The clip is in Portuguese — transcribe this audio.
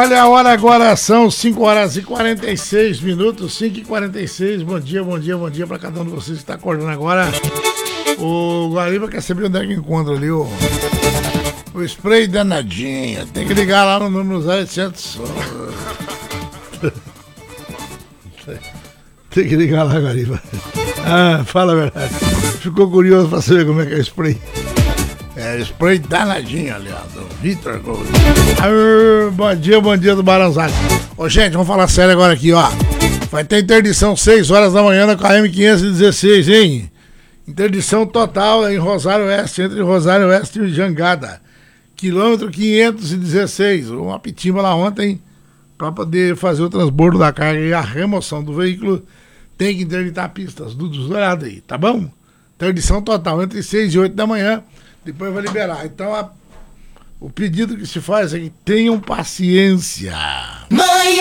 Olha a hora agora, são 5 horas e 46 minutos, 5h46. Bom dia, bom dia, bom dia pra cada um de vocês que tá acordando agora. O Guariba quer saber onde é que encontra ali o spray danadinho. Tem que ligar lá no número 0800. Tem que ligar lá, Guariba. Ah, fala a verdade. Ficou curioso pra saber como é que é o spray. É, spray danadinho ali, ó, do Vitor Gold. Bom dia do Baranzado. Ô, gente, vamos falar sério agora aqui, ó. Vai ter interdição 6 horas da manhã na KM516, hein? Interdição total em Rosário Oeste, entre Rosário Oeste e Jangada. Quilômetro 516. Uma pitimba lá ontem, para poder fazer o transbordo da carga e a remoção do veículo, tem que interditar pistas. Dos dourados aí, tá bom? Interdição total entre 6 e 8 da manhã. Depois vai liberar. Então, o pedido que se faz é que tenham paciência. Manhã